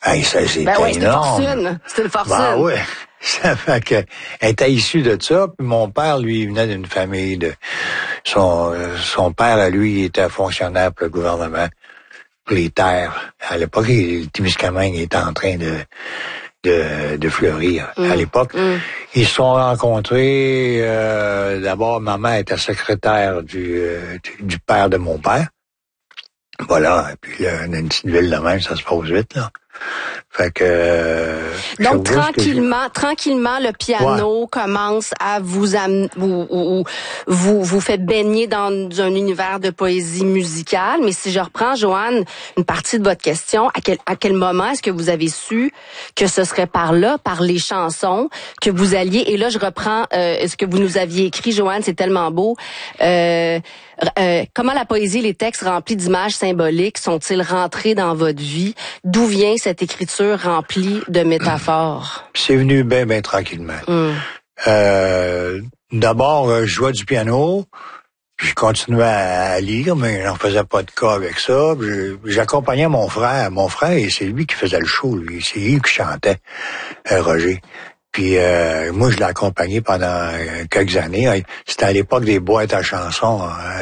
Hey, ça, c'était Ben oui, énorme. c'était une fortune. Ben oui. Ça fait que, elle était issue de ça, puis mon père, lui, il venait d'une famille de, son père, à lui, il était fonctionnaire pour le gouvernement, pour les terres. À l'époque, le Témiscamingue était en train de fleurir. À l'époque, ils se sont rencontrés, d'abord, ma mère était secrétaire du père de mon père. Voilà, et puis là, dans une petite ville de même, ça se passe vite, là. Fait que donc tranquillement, le piano commence à vous amener, vous fait baigner dans un univers de poésie musicale. Mais si je reprends, Joanne, une partie de votre question, à quel moment est-ce que vous avez su que ce serait par les chansons, que vous alliez, et là je reprends ce que vous nous aviez écrit, Joanne, c'est tellement beau. Comment la poésie et les textes remplis d'images symboliques sont-ils rentrés dans votre vie? D'où vient cette écriture remplie de métaphores? C'est venu bien tranquillement. D'abord, je jouais du piano, puis je continuais à lire, mais je n'en faisais pas de cas avec ça. J'accompagnais mon frère. Mon frère, c'est lui qui faisait le show, lui. C'est lui qui chantait, Roger. Puis moi, je l'ai accompagné pendant quelques années. C'était à l'époque des boîtes à chansons,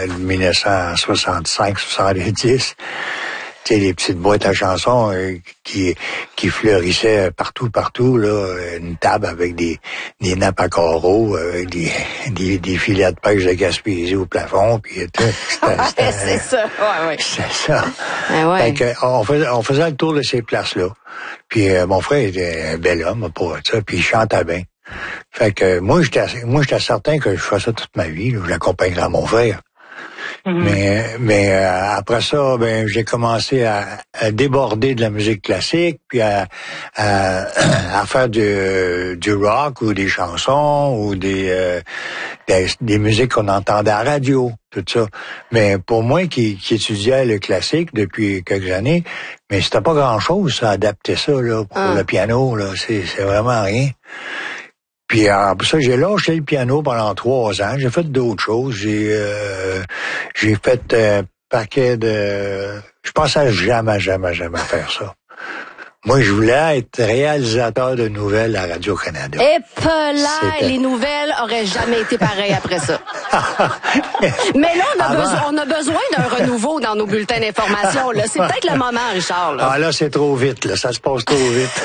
1965-70. Tu sais, les petites boîtes à chansons qui fleurissaient partout, là, une table avec des nappes à carreaux, avec des filets de pêche de Gaspésie au plafond, puis c'est ça, ouais. C'est ça. Ouais. Fait que on faisait le tour de ces places-là. Puis mon frère était un bel homme pour ça, puis il chantait bien. Fait que moi j'étais certain que je ferais ça toute ma vie, là, je l'accompagnerais à mon frère. Mais après ça, ben j'ai commencé à déborder de la musique classique, puis à faire du rock ou des chansons ou des musiques qu'on entendait à la radio, tout ça. Mais pour moi qui étudiais le classique depuis quelques années, mais c'était pas grand-chose ça, adapter ça là pour le piano là, c'est vraiment rien. Puis après ça, j'ai lâché le piano pendant 3 ans. J'ai fait d'autres choses. J'ai fait un paquet de... Je pensais jamais faire ça. Moi, je voulais être réalisateur de nouvelles à Radio-Canada. Et les nouvelles auraient jamais été pareilles après ça. Mais là, on a besoin d'un renouveau dans nos bulletins d'information. Là, c'est peut-être le moment, Richard. Là. Ah là, c'est trop vite. Là, ça se passe trop vite.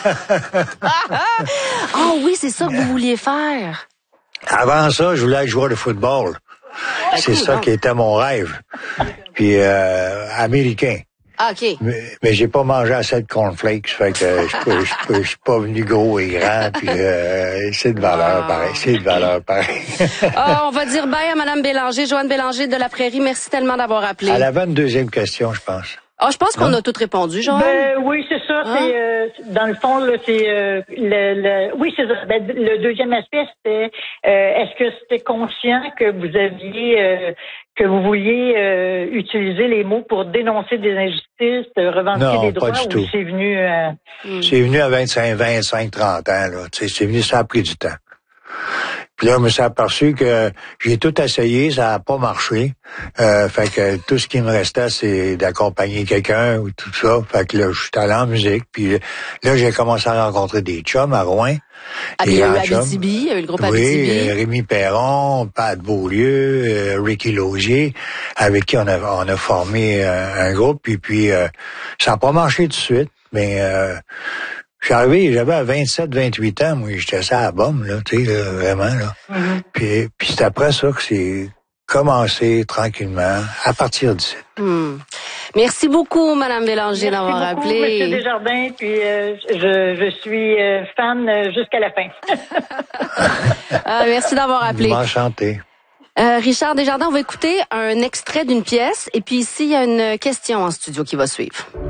Oui, c'est ça que vous vouliez faire. Avant ça, je voulais être joueur de football. C'est ça qui était mon rêve. Puis américain. OK. Mais j'ai pas mangé assez de cornflakes, fait que je suis pas venu gros et grand, puis c'est de valeur pareil. On va dire bye à Madame Bélanger, Joanne Bélanger de la Prairie. Merci tellement d'avoir appelé. Elle avait une deuxième question, je pense. Je pense qu'on a toutes répondu, Joanne. Oui, c'est ça. C'est dans le fond, là, c'est oui, c'est ça. Le deuxième aspect, c'était est-ce que c'était conscient que vous aviez que vous vouliez utiliser les mots pour dénoncer des injustices, revendiquer des droits, pas du ou tout. c'est venu C'est venu à 25, 30 ans, là. Tu sais, c'est venu, ça a pris du temps. Puis là, je me suis aperçu que j'ai tout essayé, ça n'a pas marché. Fait que tout ce qui me restait, c'est d'accompagner quelqu'un ou tout ça. Fait que là, je suis allé en musique. Puis là, j'ai commencé à rencontrer des chums à Rouen. Il y a eu Abitibi, il y a eu le groupe Abitibi. Oui, Rémi Perron, Pat Beaulieu, Ricky Lausier, avec qui on a formé un groupe. Puis ça n'a pas marché tout de suite, mais... je suis arrivé, j'avais à 27, 28 ans, moi, j'étais ça à la bombe, là, tu sais, vraiment, là. Puis c'est après ça que c'est commencé tranquillement, à partir d'ici. Merci beaucoup, Madame Bélanger, d'avoir appelé. Merci beaucoup, Monsieur Desjardins, puis je suis fan jusqu'à la fin. Merci d'avoir appelé. Enchanté. Richard Desjardins, on va écouter un extrait d'une pièce, et puis ici, il y a une question en studio qui va suivre.